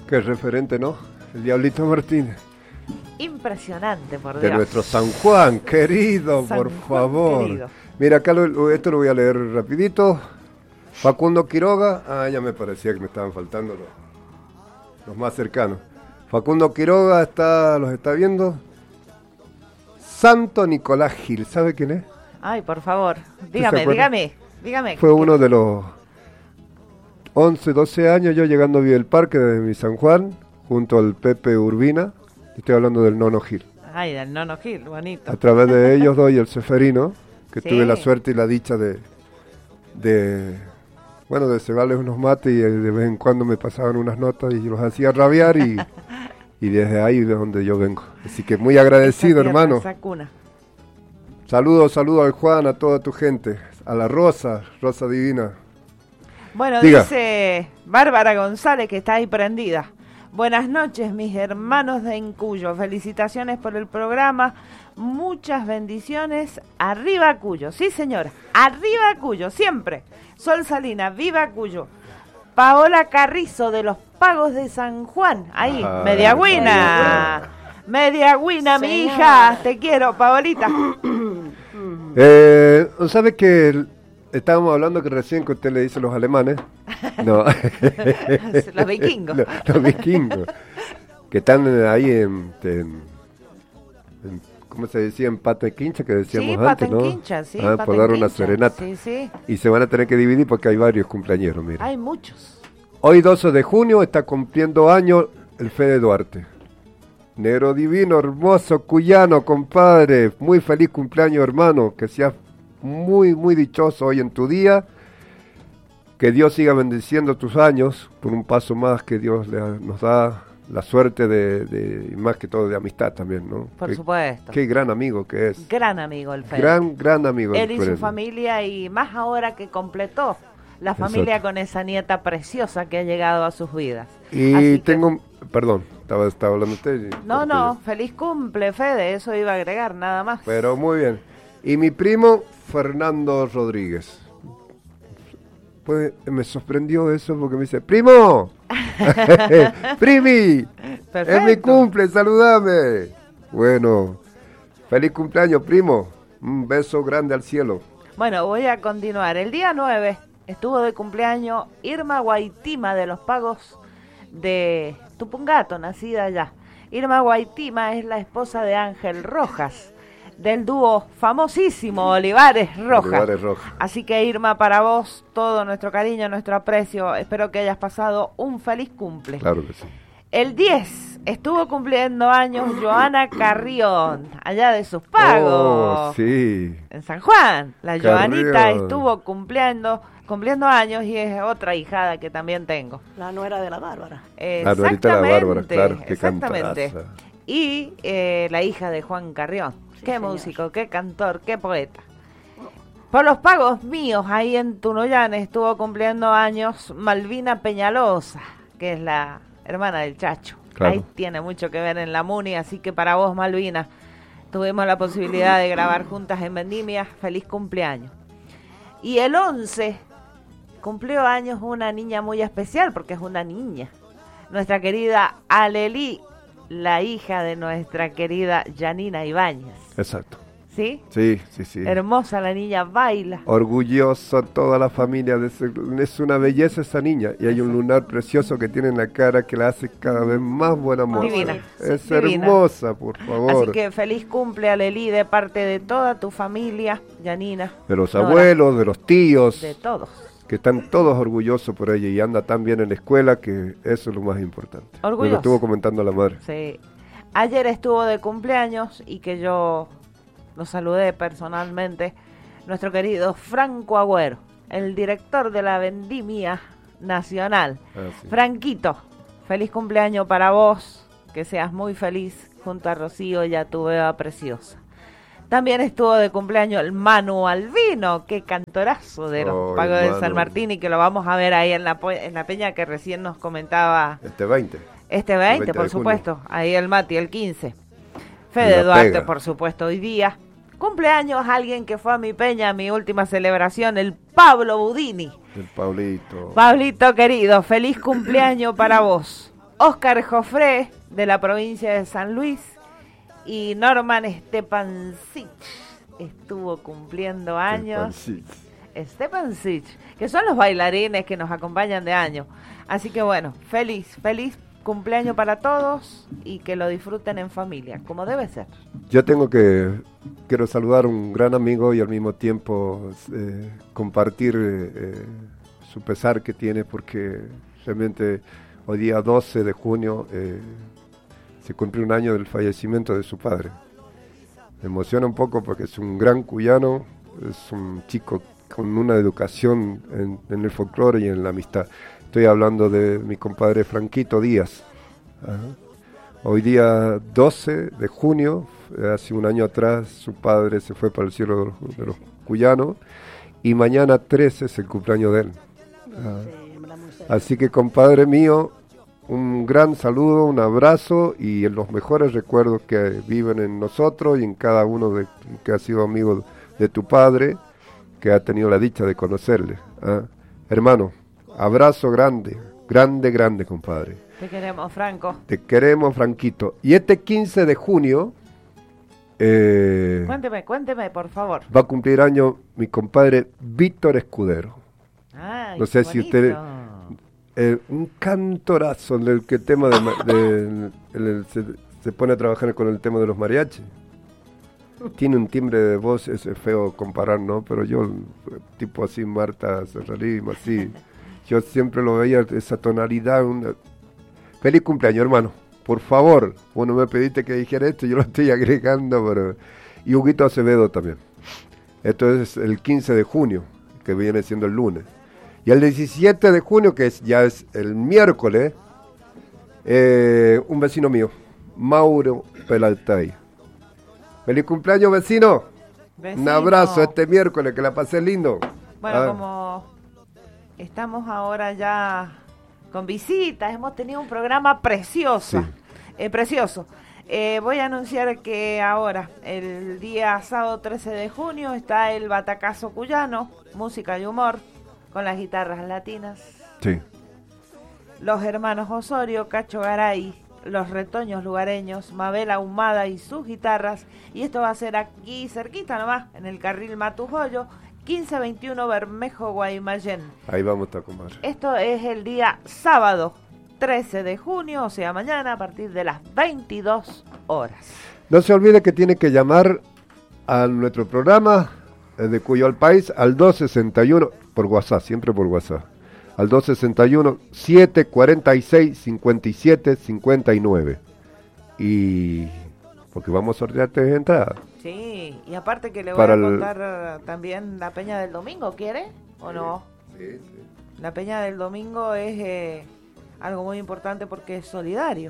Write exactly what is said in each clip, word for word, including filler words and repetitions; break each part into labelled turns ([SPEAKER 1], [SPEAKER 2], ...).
[SPEAKER 1] Qué referente, ¿no? El Diablito Martínez.
[SPEAKER 2] Impresionante, por Dios.
[SPEAKER 1] De nuestro San Juan, querido,
[SPEAKER 2] San
[SPEAKER 1] por
[SPEAKER 2] Juan,
[SPEAKER 1] favor.
[SPEAKER 2] querido.
[SPEAKER 1] Mira, acá lo, esto lo voy a leer rapidito. Facundo Quiroga. Ah, ya me parecía que me estaban faltando los, los más cercanos. Facundo Quiroga está, los está viendo. Santo Nicolás Gil, ¿sabe quién es?
[SPEAKER 2] Ay, por favor, dígame, dígame, dígame.
[SPEAKER 1] Fue uno de los once, doce años, yo llegando a Villa del Parque de mi San Juan, junto al Pepe Urbina. Estoy hablando del Nono Gil.
[SPEAKER 2] Ay, del Nono Gil, bonito.
[SPEAKER 1] A través de ellos dos y el Ceferino, que
[SPEAKER 2] Sí.
[SPEAKER 1] tuve la suerte y la dicha de, de bueno, de cebarles unos mates y de vez en cuando me pasaban unas notas y los hacía rabiar y, y desde ahí es donde yo vengo. Así que muy agradecido,
[SPEAKER 2] Esa tierra,
[SPEAKER 1] hermano.
[SPEAKER 2] esa cuna.
[SPEAKER 1] Saludos, saludos al Juan, a toda tu gente, a la Rosa, Rosa Divina.
[SPEAKER 2] Bueno,
[SPEAKER 1] Diga.
[SPEAKER 2] dice Bárbara González, que está ahí prendida. Buenas noches, mis hermanos de Encuyo. Felicitaciones por el programa. Muchas bendiciones. Arriba Cuyo. Sí, señora. Arriba Cuyo, siempre. Sol Salina, viva Cuyo. Paola Carrizo, de los Pagos de San Juan. Ahí,
[SPEAKER 1] Ajá.
[SPEAKER 2] Mediagüina. Mediagüina, mi
[SPEAKER 3] Señora.
[SPEAKER 2] hija. Te quiero, Paolita.
[SPEAKER 1] Eh, ¿Sabe que el- estábamos hablando que recién que usted le dice los alemanes? No.
[SPEAKER 2] Los vikingos.
[SPEAKER 1] Los, los vikingos. Que están ahí en, en- en- ¿cómo se decía? En pata de quincha, que decíamos
[SPEAKER 2] Sí,
[SPEAKER 1] antes, ¿no?
[SPEAKER 2] Patenquincha, sí.
[SPEAKER 1] Ah, por dar una
[SPEAKER 2] Patenquincha.
[SPEAKER 1] serenata.
[SPEAKER 2] Sí, sí.
[SPEAKER 1] Y se van a tener que dividir porque hay varios cumpleañeros, mira.
[SPEAKER 2] Hay muchos.
[SPEAKER 1] Hoy doce de junio está cumpliendo años el Fede Duarte. Negro divino, hermoso, cuyano, compadre. Muy feliz cumpleaños, hermano. Que seas muy, muy dichoso hoy en tu día. Que Dios siga bendiciendo tus años por un paso más que Dios le ha- nos da la suerte de, de- y más que todo de amistad también, ¿no?
[SPEAKER 2] Por
[SPEAKER 1] Qué-
[SPEAKER 2] supuesto.
[SPEAKER 1] Qué gran amigo que es.
[SPEAKER 2] Gran amigo el Fede.
[SPEAKER 1] Gran, gran amigo.
[SPEAKER 2] Él y
[SPEAKER 1] el
[SPEAKER 2] su
[SPEAKER 1] Fede.
[SPEAKER 2] familia, y más ahora que completó la familia
[SPEAKER 1] Exacto.
[SPEAKER 2] con esa nieta preciosa que ha llegado a sus vidas.
[SPEAKER 1] Y
[SPEAKER 2] Así que-
[SPEAKER 1] tengo, perdón, estaba, estaba hablando usted. y-
[SPEAKER 2] No, no, feliz cumple, Fede, eso iba a agregar, nada más.
[SPEAKER 1] Pero muy bien. Y mi primo, Fernando Rodríguez. Pues me sorprendió eso porque me dice, ¡primo! ¡Primi!
[SPEAKER 2] Perfecto.
[SPEAKER 1] ¡Es mi cumple! ¡Saludame! Bueno, feliz cumpleaños, primo. Un beso grande al cielo.
[SPEAKER 2] Bueno, voy a continuar. El día nueve estuvo de cumpleaños Irma Guaitima, de los Pagos de Tupungato, nacida allá. Irma Guaitima es la esposa de Ángel Rojas, del dúo famosísimo Olivares Rojas.
[SPEAKER 1] Olivares Rojas.
[SPEAKER 2] Así que, Irma, para vos todo nuestro cariño, nuestro aprecio. Espero que hayas pasado un feliz cumple.
[SPEAKER 1] Claro que sí.
[SPEAKER 2] El diez estuvo cumpliendo años Joana Carrión, allá de sus Pagos.
[SPEAKER 1] Oh, sí.
[SPEAKER 2] En San Juan. La
[SPEAKER 1] Carrión.
[SPEAKER 2] Joanita estuvo cumpliendo, cumpliendo años y es otra hijada que también tengo.
[SPEAKER 3] La nuera de la Bárbara.
[SPEAKER 1] La nuerita de la Bárbara, claro, qué
[SPEAKER 2] exactamente.
[SPEAKER 1] cantaraza.
[SPEAKER 2] Y eh, la hija de Juan Carrión.
[SPEAKER 3] Sí,
[SPEAKER 2] qué
[SPEAKER 3] señor.
[SPEAKER 2] músico, qué cantor, qué poeta. Por los Pagos míos, ahí en Tunoyán estuvo cumpliendo años Malvina Peñalosa, que es la hermana del Chacho.
[SPEAKER 1] Claro.
[SPEAKER 2] Ahí tiene mucho que ver en la Muni, así que para vos, Malvina, tuvimos la posibilidad de grabar juntas en Vendimia. Feliz cumpleaños. Y el once cumplió años una niña muy especial, porque es una niña. Nuestra querida Alelí, la hija de nuestra querida Janina Ibáñez.
[SPEAKER 1] Exacto.
[SPEAKER 2] ¿Sí?
[SPEAKER 1] Sí, sí, sí.
[SPEAKER 2] Hermosa la niña, baila.
[SPEAKER 1] Orgulloso toda la familia. De ese- es una belleza esa niña. Y hay un lunar precioso que tiene en la cara que la hace cada vez más buena moza.
[SPEAKER 2] Divina.
[SPEAKER 1] Es
[SPEAKER 2] Divina.
[SPEAKER 1] hermosa, por favor.
[SPEAKER 2] Así que feliz cumple a Lelí de parte de toda tu familia, Janina.
[SPEAKER 1] De los
[SPEAKER 2] Nora,
[SPEAKER 1] abuelos, de los tíos,
[SPEAKER 2] de todos.
[SPEAKER 1] que están todos orgullosos por ella y anda tan bien en la escuela que eso es lo más importante. Me
[SPEAKER 2] Orgulloso.
[SPEAKER 1] lo estuvo comentando la madre.
[SPEAKER 2] Sí. Ayer estuvo de cumpleaños y que yo lo saludé personalmente, nuestro querido Franco Agüero, el director de la Vendimia Nacional.
[SPEAKER 1] Ah, sí.
[SPEAKER 2] Franquito, feliz cumpleaños para vos, que seas muy feliz junto a Rocío y a tu beba preciosa. También estuvo de cumpleaños el Manu Albino, qué cantorazo de los
[SPEAKER 1] Oh,
[SPEAKER 2] Pagos
[SPEAKER 1] el
[SPEAKER 2] de San
[SPEAKER 1] Manu.
[SPEAKER 2] Martín, y que lo vamos a ver ahí en la, pe- en la peña que recién nos comentaba
[SPEAKER 1] Este veinte.
[SPEAKER 2] este veinte,
[SPEAKER 1] veinte
[SPEAKER 2] por
[SPEAKER 1] de junio.
[SPEAKER 2] supuesto, ahí el Mati, el quince.
[SPEAKER 1] Y
[SPEAKER 2] Fede
[SPEAKER 1] la
[SPEAKER 2] Duarte,
[SPEAKER 1] pega.
[SPEAKER 2] por supuesto, hoy día. Cumpleaños alguien que fue a mi peña, a mi última celebración, el Pablo Budini.
[SPEAKER 1] El Pablito.
[SPEAKER 2] Pablito querido, feliz cumpleaños para vos. Oscar Jofré, de la provincia de San Luis, y Norman Stepancic estuvo cumpliendo años. Stepancic, que son los bailarines que nos acompañan de año. Así que bueno, feliz, feliz cumpleaños para todos y que lo disfruten en familia, como debe ser.
[SPEAKER 1] Yo tengo que, quiero saludar a un gran amigo y al mismo tiempo eh, compartir eh, su pesar que tiene, porque realmente hoy día doce de junio eh, se cumple un año del fallecimiento de su padre. Me emociona un poco porque es un gran cuyano, es un chico con una educación en, en el folclore y en la amistad. Estoy hablando de mi compadre Franquito Díaz. Ajá. Hoy día doce de junio, hace un año atrás, su padre se fue para el cielo de los, de los cuyanos y mañana trece es el cumpleaños de él. Ajá. Así que, compadre mío, un gran saludo, un abrazo y los mejores recuerdos que viven en nosotros y en cada uno de, que ha sido amigo de tu padre, que ha tenido la dicha de conocerle. ¿Ah? Hermano, abrazo grande, grande, grande, compadre.
[SPEAKER 2] Te queremos, Franco.
[SPEAKER 1] Te queremos, Franquito. Y este quince de junio... Eh,
[SPEAKER 2] cuénteme, cuénteme, por favor.
[SPEAKER 1] Va a cumplir año mi compadre Víctor Escudero.
[SPEAKER 2] Ay,
[SPEAKER 1] no sé
[SPEAKER 2] si
[SPEAKER 1] bonito. usted... Eh, un cantorazo en el que tema de, de, de el, se, se pone a trabajar con el tema de los mariachis. Tiene un timbre de voz, es feo comparar, ¿no? Pero yo, tipo así, Marta Serralima, así, yo siempre lo veía, esa tonalidad. Una... Feliz cumpleaños, hermano. Por favor, bueno, me pediste que dijera esto, yo lo estoy agregando, pero... Y Huguito Acevedo también. Esto es el quince de junio, que viene siendo el lunes. Y el diecisiete de junio, que es, ya es el miércoles, eh, un vecino mío, Mauro Pelaltay. ¡Feliz cumpleaños, vecino! vecino! Un abrazo este miércoles, que la pasé lindo.
[SPEAKER 2] Bueno, ah. como estamos ahora ya con visitas, hemos tenido un programa precioso, sí. eh, precioso. Eh, voy a anunciar que ahora, el día sábado trece de junio, está el Batacazo Cuyano, música y humor, con las guitarras latinas.
[SPEAKER 1] Sí.
[SPEAKER 2] Los hermanos Osorio, Cacho Garay, los retoños lugareños, Mabel Ahumada y sus guitarras. Y esto va a ser aquí cerquita nomás, en el carril Matujoyo, quince veintiuno Bermejo, Guaymallén.
[SPEAKER 1] Ahí vamos a comer.
[SPEAKER 2] Esto es el día sábado trece de junio, o sea mañana, a partir de las veintidós horas. No
[SPEAKER 1] se olvide que tiene que llamar a nuestro programa de Cuyo al País al dos sesenta y uno... por WhatsApp, siempre por WhatsApp, al dos sesenta y uno, setecientos cuarenta y seis, cincuenta y siete, cincuenta y nueve. Y porque vamos a sortear tres entradas.
[SPEAKER 2] Sí, y aparte que le voy Para a contar el... también la Peña del Domingo, ¿quiere o sí, no? Sí, sí. La Peña del Domingo es eh, algo muy importante porque es solidario.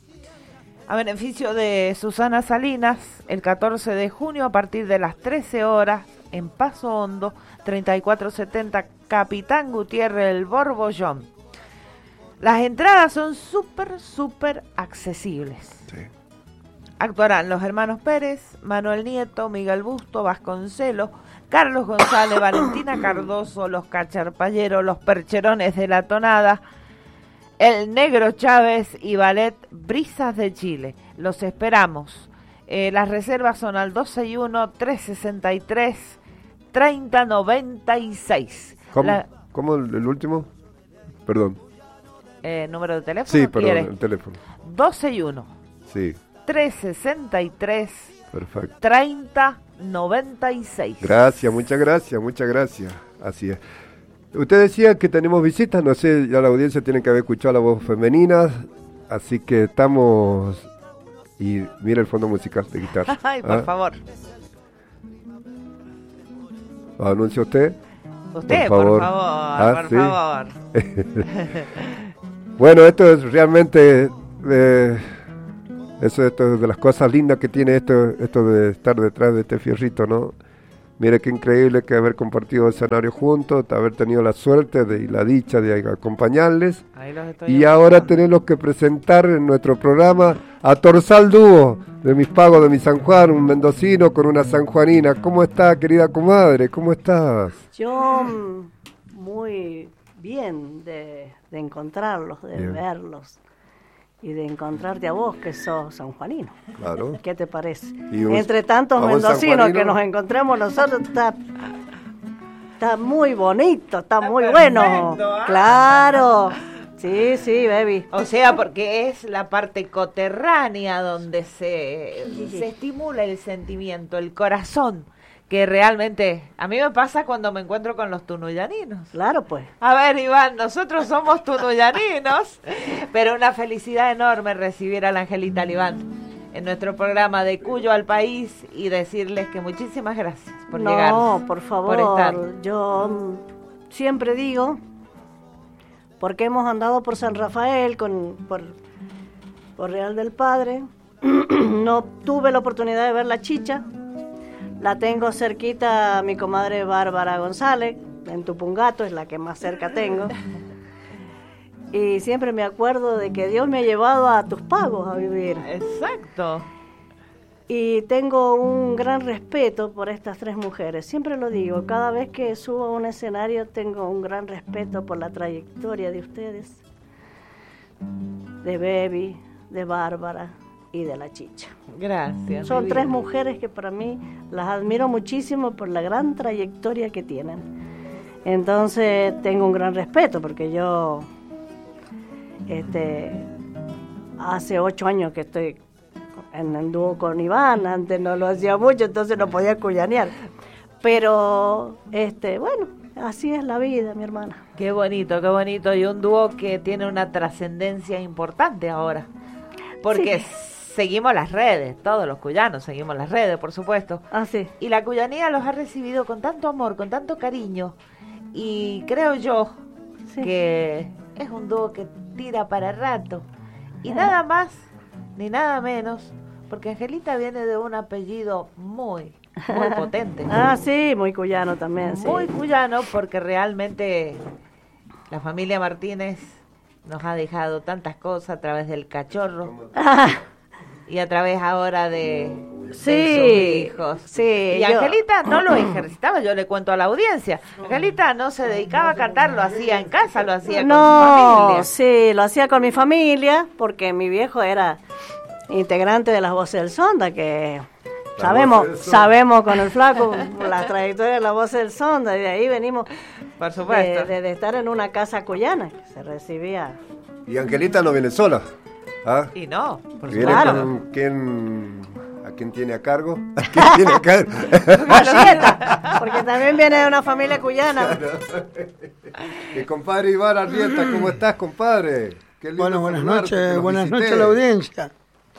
[SPEAKER 2] A beneficio de Susana Salinas, el catorce de junio a partir de las trece horas, en Paso Hondo, treinta y cuatro setenta Capitán Gutiérrez, el Borbollón. Las entradas son súper, súper accesibles. Sí. Actuarán los hermanos Pérez, Manuel Nieto, Miguel Busto, Vasconcelos, Carlos González, Valentina Cardoso, los Cacharpayeros, los Percherones de la Tonada, el Negro Chávez y Ballet Brisas de Chile. Los esperamos. Eh, las reservas son al dos sesenta y uno, trescientos sesenta y tres, treinta noventa y seis.
[SPEAKER 1] ¿Cómo,
[SPEAKER 2] La...
[SPEAKER 1] ¿Cómo el, el último? Perdón.
[SPEAKER 2] Eh, ¿Número de teléfono?
[SPEAKER 1] Sí, perdón, ¿quiere? El teléfono.
[SPEAKER 2] dos sesenta y uno.
[SPEAKER 1] Sí.
[SPEAKER 2] trescientos sesenta y tres.
[SPEAKER 1] Perfecto.
[SPEAKER 2] treinta noventa y seis.
[SPEAKER 1] Gracias, muchas gracias, muchas gracias. Así es. Usted decía que tenemos visitas, no sé, ya la audiencia tiene que haber escuchado la voz femenina, así que estamos... Y mira el fondo musical de guitarra.
[SPEAKER 2] Ay, por ¿Ah? favor.
[SPEAKER 1] ¿Lo anuncia usted?
[SPEAKER 2] Usted, por favor. Por favor, ¿Ah, por
[SPEAKER 1] sí?
[SPEAKER 2] favor.
[SPEAKER 1] Bueno, esto es realmente... Eh, eso esto es de las cosas lindas que tiene esto, esto de estar detrás de este fierrito, ¿no? Mire qué increíble que haber compartido escenario juntos, haber tenido la suerte de, y la dicha de acompañarles.
[SPEAKER 2] Ahí los estoy
[SPEAKER 1] y ahora tenemos que presentar en nuestro programa a Torsal Dúo, de mis pagos de mi San Juan, un mendocino con una sanjuanina. ¿Cómo está, querida comadre? ¿Cómo estás?
[SPEAKER 3] Yo muy bien de, de encontrarlos, de bien. verlos. y de encontrarte a vos, que sos sanjuanino.
[SPEAKER 1] Claro.
[SPEAKER 3] ¿Qué te parece?
[SPEAKER 1] Un,
[SPEAKER 3] Entre tantos mendocinos que nos encontremos nosotros, está, está muy bonito, está, está muy perfecto, bueno. ¿Ah? Claro. Sí, sí, baby.
[SPEAKER 2] O sea, porque es la parte coterránea donde se, se estimula el sentimiento, el corazón, que realmente a mí me pasa cuando me encuentro con los tunuyaninos.
[SPEAKER 3] Claro, pues.
[SPEAKER 2] A ver, Iván, nosotros somos tunuyaninos, pero una felicidad enorme recibir a la Angelita Liván en nuestro programa de Cuyo al País y decirles que muchísimas gracias por
[SPEAKER 3] no,
[SPEAKER 2] llegar.
[SPEAKER 3] No, por favor, por estar. Yo siempre digo, porque hemos andado por San Rafael, con, por, por Real del Padre, no tuve la oportunidad de ver la chicha. La tengo cerquita a mi comadre Bárbara González, en Tupungato, es la que más cerca tengo. Y siempre me acuerdo de que Dios me ha llevado a tus pagos a vivir.
[SPEAKER 2] Exacto.
[SPEAKER 3] Y tengo un gran respeto por estas tres mujeres. Siempre lo digo, cada vez que subo a un escenario tengo un gran respeto por la trayectoria de ustedes. De Baby, de Bárbara y de la Chicha.
[SPEAKER 2] Gracias.
[SPEAKER 3] Son tres mujeres que para mí las admiro muchísimo por la gran trayectoria que tienen. Entonces tengo un gran respeto porque yo este hace ocho años que estoy en el dúo con Iván, antes no lo hacía mucho, entonces no podía cuyanear. Pero este bueno, así es la vida, mi hermana.
[SPEAKER 2] Qué bonito, qué bonito. Y un dúo que tiene una trascendencia importante ahora. Porque sí. Seguimos las redes, todos los cuyanos seguimos las redes, por supuesto.
[SPEAKER 3] Ah, sí.
[SPEAKER 2] Y la cuyanía los ha recibido con tanto amor, con tanto cariño. Y creo yo sí. que es un dúo que tira para rato. Y ah. nada más, ni nada menos, porque Angelita viene de un apellido muy, muy potente.
[SPEAKER 3] Ah, sí, muy cuyano también.
[SPEAKER 2] Muy
[SPEAKER 3] sí.
[SPEAKER 2] cuyano, porque realmente la familia Martínez nos ha dejado tantas cosas a través del cachorro ah. y a través ahora de,
[SPEAKER 3] sí,
[SPEAKER 2] de sus hijos.
[SPEAKER 3] Sí,
[SPEAKER 2] y Angelita yo... no lo ejercitaba, yo le cuento a la audiencia. Angelita no se dedicaba a cantar, lo hacía en casa, lo hacía
[SPEAKER 3] no,
[SPEAKER 2] con su familia.
[SPEAKER 3] Sí, lo hacía con mi familia, porque mi viejo era integrante de las Voces del Sonda, que la sabemos sabemos con el flaco la trayectoria de las Voces del Sonda, y de ahí venimos.
[SPEAKER 2] Por supuesto.
[SPEAKER 3] De, de, de estar en una casa cuyana, que se recibía.
[SPEAKER 1] Y Angelita no viene sola. ¿Ah?
[SPEAKER 2] Y no, por
[SPEAKER 1] ¿Viene
[SPEAKER 3] claro.
[SPEAKER 1] con quién, a quién tiene a cargo? ¿A quién tiene a cargo?
[SPEAKER 3] A Arrieta, porque también viene de una familia cuyana.
[SPEAKER 1] Claro. Y compadre Iván Arrieta, ¿cómo estás, compadre?
[SPEAKER 4] Qué bueno, buenas noches, buenas visité. noches a la audiencia.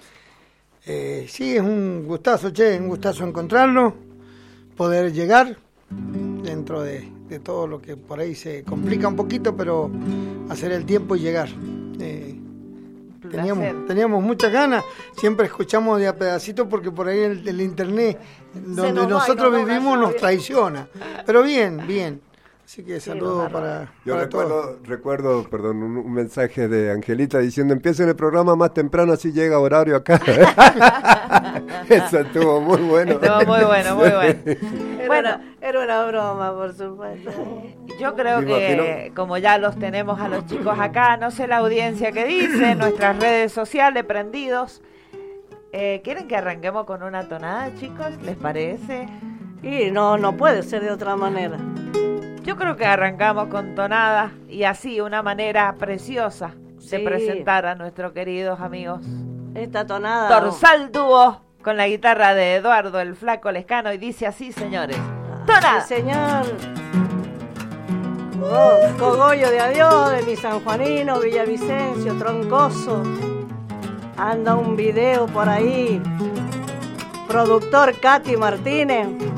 [SPEAKER 4] Eh, sí, es un gustazo, che, un gustazo encontrarlo, poder llegar dentro de, de todo lo que por ahí se complica un poquito, pero hacer el tiempo y llegar. Eh, teníamos, teníamos muchas ganas, siempre escuchamos de a pedacitos porque por ahí el, el internet donde nos nosotros va, vivimos nos traiciona, pero bien, bien. Así que saludo sí, para,
[SPEAKER 1] Yo
[SPEAKER 4] para
[SPEAKER 1] recuerdo,
[SPEAKER 4] todos.
[SPEAKER 1] recuerdo, perdón, un, un mensaje de Angelita diciendo, empiecen el programa más temprano, así llega horario acá. Eso estuvo muy bueno.
[SPEAKER 2] Estuvo muy bueno, muy bueno.
[SPEAKER 3] Era bueno, una, era una broma, por supuesto.
[SPEAKER 2] Yo creo Me que, imagino. como ya los tenemos a los chicos acá, no sé la audiencia que dice, nuestras redes sociales prendidos. Eh, ¿Quieren que arranquemos con una tonada, chicos? ¿Les parece?
[SPEAKER 3] Y no, no puede ser de otra manera.
[SPEAKER 2] Yo creo que arrancamos con tonada y así una manera preciosa sí. de presentar a nuestros queridos amigos.
[SPEAKER 3] Esta tonada.
[SPEAKER 2] Dorsal Dúo con la guitarra de Eduardo el Flaco Lescano y dice así, señores. ¡Tonada!
[SPEAKER 3] Sí, señor. Oh, Cogollo de adiós de mi sanjuanino, Villavicencio, Troncoso. Anda un video por ahí. Productor Katy Martínez.